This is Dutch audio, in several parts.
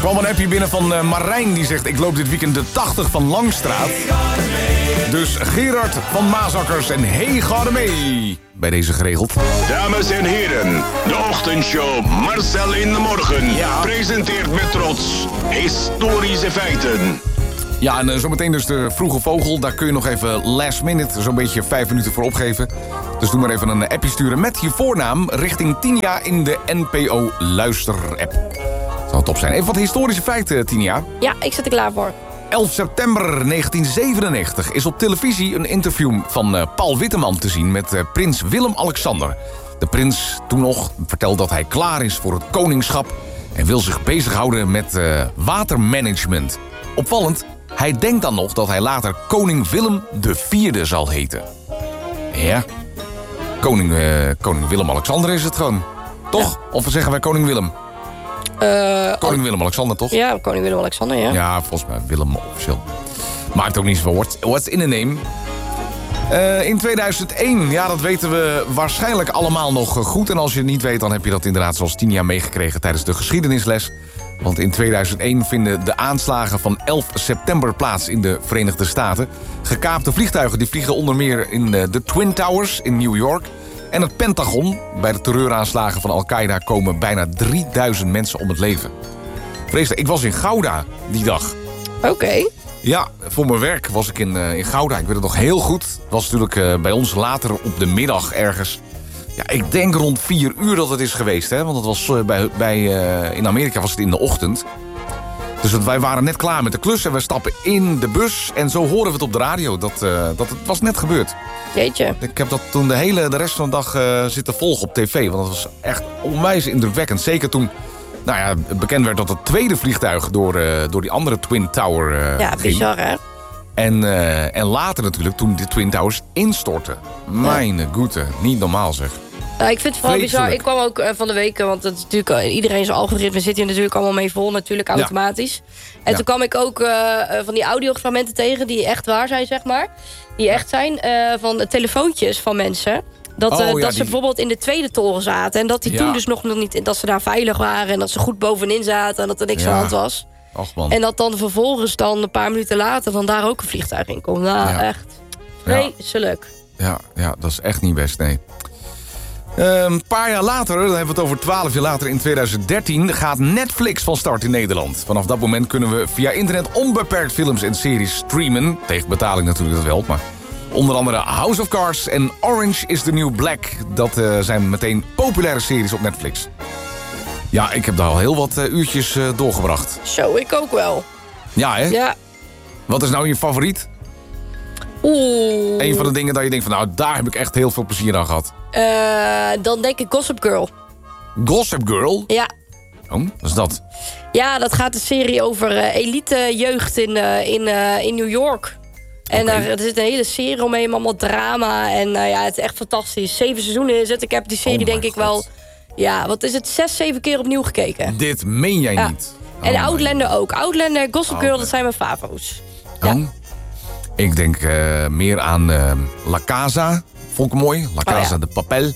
kwam een appje binnen van Marijn die zegt... ik loop dit weekend de 80 van Langstraat. Dus Gerard van Maasakkers en hey, ga er mee. Bij deze geregeld. Dames en heren, de ochtendshow Marcel in de Morgen... presenteert met trots historische feiten. Ja, en zometeen dus de vroege vogel. Daar kun je nog even last minute zo'n beetje 5 minuten voor opgeven. Dus doe maar even een appje sturen met je voornaam... richting Tinia in de NPO Luister-app. Zou top zijn. Even wat historische feiten, Tinia. Ja, ik zit er klaar voor. 11 september 1997 is op televisie een interview van Paul Witteman te zien... met prins Willem-Alexander. De prins toen nog vertelt dat hij klaar is voor het koningschap... en wil zich bezighouden met watermanagement. Opvallend, hij denkt dan nog dat hij later koning Willem IV zal heten. Ja, koning Willem-Alexander is het gewoon. Toch? Ja. Of zeggen wij koning Willem? Koning Willem-Alexander, toch? Ja, koning Willem-Alexander, ja. Ja, volgens mij Willem officieel. Maakt ook niet zoveel. What's in the name? In 2001, ja, dat weten we waarschijnlijk allemaal nog goed. En als je het niet weet, dan heb je dat inderdaad zoals 10 jaar meegekregen tijdens de geschiedenisles. Want in 2001 vinden de aanslagen van 11 september plaats in de Verenigde Staten. Gekaapte vliegtuigen die vliegen onder meer in de Twin Towers in New York... en het Pentagon. Bij de terreuraanslagen van Al-Qaeda komen bijna 3000 mensen om het leven. Vreselijk, ik was in Gouda die dag. Oké. Ja, voor mijn werk was ik in Gouda. Ik weet het nog heel goed. Het was natuurlijk bij ons later op de middag ergens. Ja, ik denk rond 4 uur dat het is geweest. Hè? Want het was in Amerika was het in de ochtend. Dus wij waren net klaar met de klus en we stappen in de bus. En zo horen we het op de radio. Dat het was net gebeurd. Jeetje. Ik heb dat toen de rest van de dag zitten volgen op tv. Want dat was echt onwijs indrukwekkend. Zeker toen bekend werd dat het tweede vliegtuig door die andere Twin Tower ja, ging. bizar hè? En later natuurlijk, toen de Twin Towers instortten. Mijn goede, niet normaal zeg. Ik vind het vooral bizar. Ik kwam ook van de week, want het is natuurlijk, iedereen zijn algoritme zit hier natuurlijk allemaal mee vol, natuurlijk automatisch. Ja. En toen kwam ik ook van die audiofragmenten tegen die echt waar zijn, zeg maar. Die echt zijn van telefoontjes van mensen. Dat ze bijvoorbeeld in de tweede toren zaten. En dat die toen dus nog niet, dat ze daar veilig waren. En dat ze goed bovenin zaten en dat er niks aan de hand was. Och, man. En dat dan vervolgens dan een paar minuten later dan daar ook een vliegtuig in komt. Nou, echt vreselijk. Ja, dat is echt niet best, nee. Een paar jaar later, dan hebben we het over 12 jaar later, in 2013... gaat Netflix van start in Nederland. Vanaf dat moment kunnen we via internet onbeperkt films en series streamen. Tegen betaling natuurlijk, dat wel, maar... Onder andere House of Cards en Orange is the New Black. Dat zijn meteen populaire series op Netflix. Ja, ik heb daar al heel wat uurtjes doorgebracht. Zo, ik ook wel. Ja, hè? Ja. Wat is nou je favoriet? Oeh. Een van de dingen dat je denkt van, nou, daar heb ik echt heel veel plezier aan gehad. Dan denk ik Gossip Girl. Gossip Girl? Ja. Oh, wat is dat? Ja, dat gaat een serie over elite jeugd in New York. En er zit een hele serie omheen, allemaal drama. En het is echt fantastisch. 7 seizoenen is het. Ik heb die serie denk ik wel... Ja, wat is het? 6, 7 keer opnieuw gekeken. Dit meen jij niet? En Outlander ook. Outlander, Gossip Girl, dat zijn mijn favo's. Ja. Ik denk meer aan La Casa. Vond ik mooi. La Casa de Papel.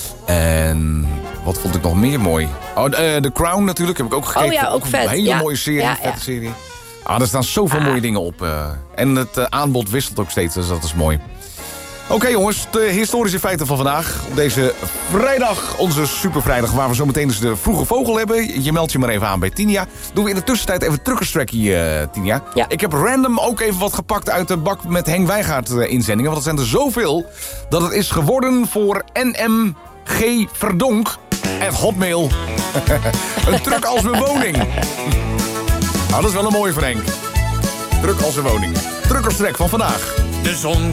En wat vond ik nog meer mooi? The Crown natuurlijk, heb ik ook gekeken. Oh ja, ook vet. Een hele mooie serie, vette serie. Er staan zoveel mooie dingen op. En het aanbod wisselt ook steeds, dus dat is mooi. Oké, jongens, de historische feiten van vandaag. Op deze vrijdag, onze supervrijdag, waar we zo meteen dus de vroege vogel hebben. Je meldt je maar even aan bij Tinia. Doen we in de tussentijd even truckerstrackie, Tinia. Ja. Ik heb random ook even wat gepakt uit de bak met Henk Wijngaard inzendingen. Want dat zijn er zoveel dat het is geworden voor NMG Verdonk en Hotmail. Een truck als mijn woning. Nou, dat is wel een mooie voor Henk. Truck als een woning. Truckerstrack van vandaag. De zon